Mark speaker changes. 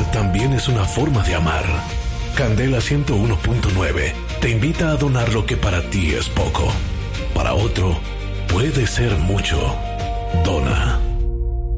Speaker 1: también es una forma de amar. Candela 101.9 te invita a donar lo que para ti es poco. Para otro puede ser mucho. Dona.